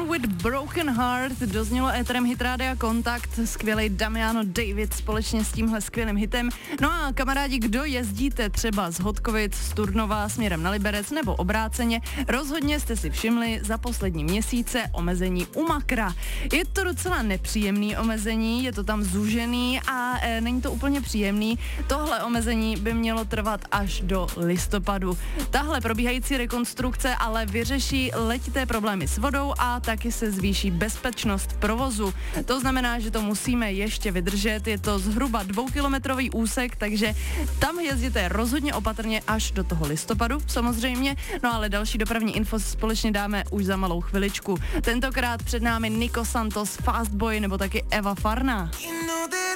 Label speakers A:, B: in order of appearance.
A: with Broken Heart doznělo éterem Hit Rádia Kontakt, skvělej Damiano David společně s tímhle skvělým hitem. No a kamarádi, kdo jezdíte třeba z Hodkovic, z Turnova směrem na Liberec nebo obráceně, rozhodně jste si všimli za poslední měsíce omezení u Makra. Je to docela nepříjemný omezení, je to tam zúžený a není to úplně příjemný. Tohle omezení by mělo trvat až do listopadu. Tahle probíhající rekonstrukce ale vyřeší letité problémy s vodou a taky se zvýší bezpečnost provozu. To znamená, že to musíme ještě vydržet. Je to zhruba 2kilometrový úsek, takže tam jezděte rozhodně opatrně až do toho listopadu, samozřejmě. No ale další dopravní info společně dáme už za malou chviličku. Tentokrát před námi Nico Santos, Fastboy nebo taky Eva Farná.